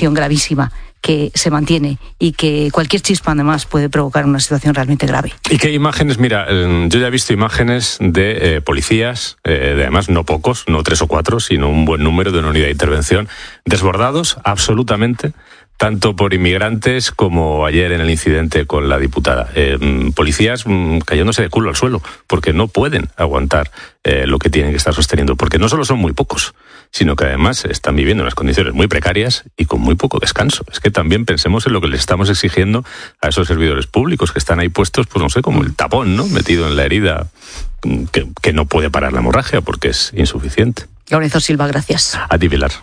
situación gravísima que se mantiene y que cualquier chispa además puede provocar una situación realmente grave. ¿Y qué imágenes? Mira, yo ya he visto imágenes de policías, además no pocos, no 3 o 4, sino un buen número de una unidad de intervención, desbordados absolutamente, tanto por inmigrantes como ayer en el incidente con la diputada. Policías cayéndose de culo al suelo, porque no pueden aguantar lo que tienen que estar sosteniendo, porque no solo son muy pocos, sino que además están viviendo en unas condiciones muy precarias y con muy poco descanso. Es que también pensemos en lo que les estamos exigiendo a esos servidores públicos que están ahí puestos, pues no sé, como el tapón, ¿no?, metido en la herida que no puede parar la hemorragia porque es insuficiente. Lorenzo Silva, gracias. A ti, Pilar.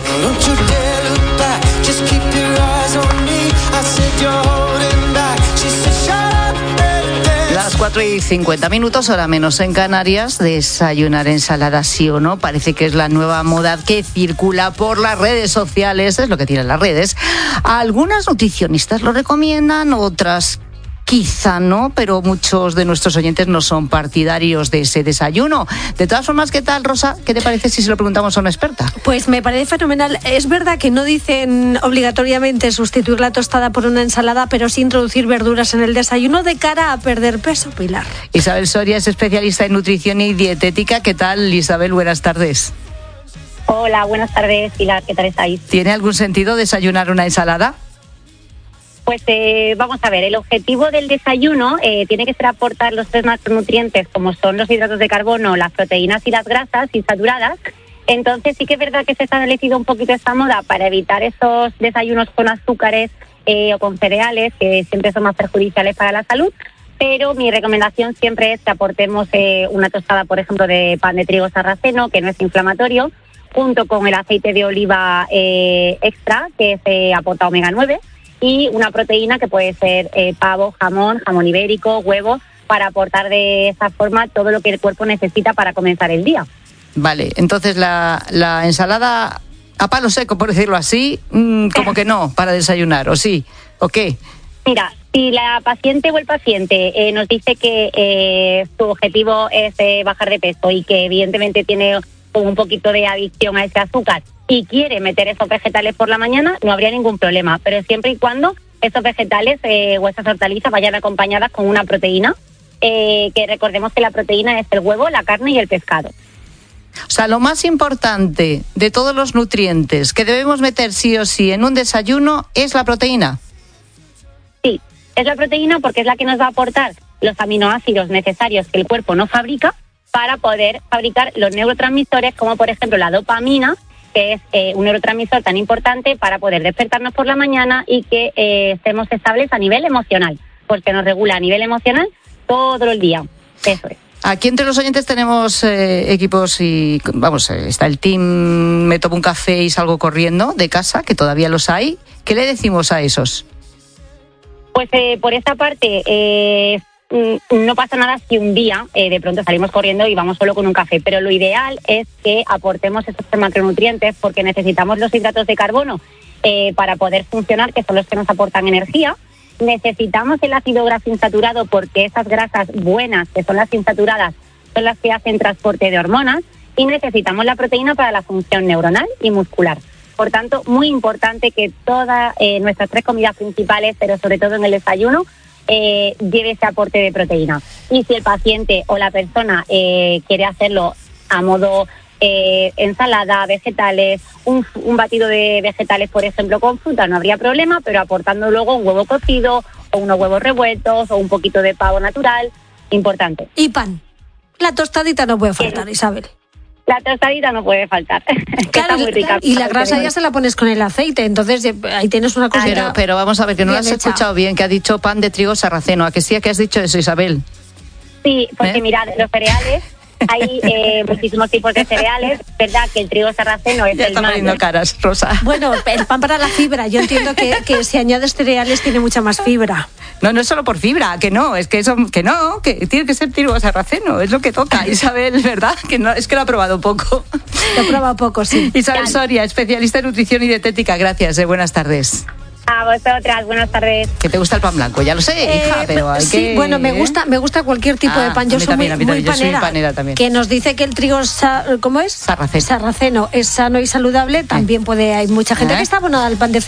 4:50, hora menos en Canarias. Desayunar ensalada, sí o no, parece que es la nueva moda que circula por las redes sociales, es lo que tienen las redes. Algunas nutricionistas lo recomiendan, otras quizá no, pero muchos de nuestros oyentes no son partidarios de ese desayuno. De todas formas, ¿qué tal, Rosa? ¿Qué te parece si se lo preguntamos a una experta? Pues me parece fenomenal. Es verdad que no dicen obligatoriamente sustituir la tostada por una ensalada, pero sí introducir verduras en el desayuno de cara a perder peso, Pilar. Isabel Soria es especialista en nutrición y dietética. ¿Qué tal, Isabel? Buenas tardes. Hola, buenas tardes, Pilar. ¿Qué tal estáis? ¿Tiene algún sentido desayunar una ensalada? Pues vamos a ver, el objetivo del desayuno tiene que ser aportar los 3 macronutrientes, como son los hidratos de carbono, las proteínas y las grasas insaturadas. Entonces sí que es verdad que se ha establecido un poquito esta moda para evitar esos desayunos con azúcares o con cereales, que siempre son más perjudiciales para la salud. Pero mi recomendación siempre es que aportemos una tostada, por ejemplo, de pan de trigo sarraceno, que no es inflamatorio, junto con el aceite de oliva extra, que se aporta omega 9, y una proteína que puede ser pavo, jamón ibérico, huevo, para aportar de esa forma todo lo que el cuerpo necesita para comenzar el día. Vale, entonces la ensalada a palo seco, por decirlo así, como que no, para desayunar, ¿o sí? ¿O qué? Mira, si la paciente o el paciente nos dice que su objetivo es bajar de peso y que evidentemente tiene un poquito de adicción a ese azúcar y quiere meter esos vegetales por la mañana, no habría ningún problema, pero siempre y cuando esos vegetales o esas hortalizas vayan acompañadas con una proteína, que recordemos que la proteína es el huevo, la carne y el pescado. O sea, lo más importante de todos los nutrientes que debemos meter sí o sí en un desayuno es la proteína. Sí, es la proteína porque es la que nos va a aportar los aminoácidos necesarios que el cuerpo no fabrica para poder fabricar los neurotransmisores, como por ejemplo la dopamina, que es un neurotransmisor tan importante para poder despertarnos por la mañana y que estemos estables a nivel emocional, porque nos regula a nivel emocional todo el día. Eso es. Aquí entre los oyentes tenemos equipos y, vamos, está el team Me tomo un café y salgo corriendo de casa, que todavía los hay. ¿Qué le decimos a esos? Pues por esta parte no pasa nada si un día de pronto salimos corriendo y vamos solo con un café, pero lo ideal es que aportemos esos macronutrientes porque necesitamos los hidratos de carbono para poder funcionar, que son los que nos aportan energía. Necesitamos el ácido graso insaturado porque esas grasas buenas, que son las insaturadas, son las que hacen transporte de hormonas, y necesitamos la proteína para la función neuronal y muscular. Por tanto, muy importante que todas nuestras 3 comidas principales, pero sobre todo en el desayuno, lleve ese aporte de proteína. Y si el paciente o la persona quiere hacerlo a modo ensalada, vegetales, un batido de vegetales, por ejemplo, con fruta, no habría problema, pero aportando luego un huevo cocido o unos huevos revueltos o un poquito de pavo natural, importante. Y pan. La tostadita no puede faltar, Isabel. La tostadita no puede faltar. Claro, está muy rica. Y la grasa ya se la pones con el aceite, entonces ahí tienes una cosita. Pero vamos a ver, que no lo has escuchado bien, que ha dicho pan de trigo sarraceno. ¿A que sí que has dicho eso, Isabel? Sí, porque mirad, los cereales, hay muchísimos tipos de cereales, verdad que el trigo sarraceno es ya el está más... poniendo caras, Rosa. Bueno, el pan para la fibra, yo entiendo que si añades cereales tiene mucha más fibra. No es solo por fibra, que no, es que eso, que no, que tiene que ser trigo sarraceno, es lo que toca, Isabel, ¿verdad? Que no, es que lo ha probado poco. Lo he probado poco, sí. Isabel Soria, especialista en nutrición y dietética, gracias, buenas tardes. A vosotras, buenas tardes. Que te gusta el pan blanco, ya lo sé, hija, pero hay sí, que... bueno, me gusta cualquier tipo de pan. Yo soy muy panera. Soy panera también. Que nos dice que el trigo, ¿cómo es? Sarraceno. Sarraceno es sano y saludable. También hay mucha gente que está abonada al pan de